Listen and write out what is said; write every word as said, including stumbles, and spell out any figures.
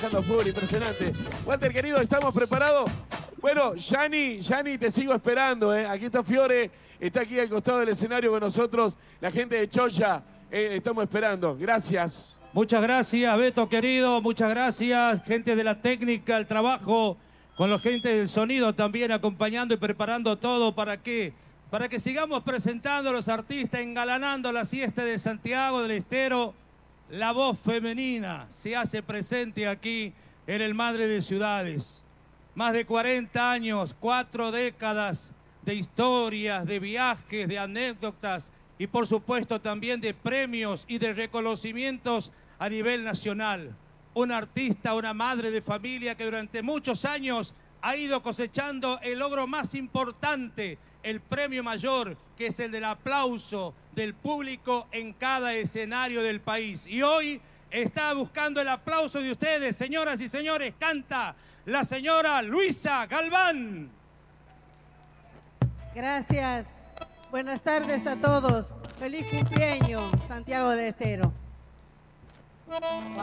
Fútbol impresionante. Walter, querido, ¿estamos preparados? Bueno, Yani, Yani, te sigo esperando, ¿eh? Aquí está Fiore, está aquí al costado del escenario con nosotros. La gente de Choya, eh, estamos esperando. Gracias. Muchas gracias, Beto, querido. Muchas gracias, gente de la técnica, el trabajo, con la gente del sonido también acompañando y preparando todo. ¿Para qué? Para que sigamos presentando a los artistas, engalanando la siesta de Santiago del Estero. La voz femenina se hace presente aquí en el Madre de Ciudades. Más de cuarenta años, cuatro décadas de historias, de viajes, de anécdotas y por supuesto también de premios y de reconocimientos a nivel nacional. Una artista, una madre de familia que durante muchos años ha ido cosechando el logro más importante, el premio mayor, que es el del aplauso del público en cada escenario del país. Y hoy está buscando el aplauso de ustedes, señoras y señores. Canta la señora Luisa Galván. Gracias. Buenas tardes a todos. Feliz cumpleaños, Santiago del Estero.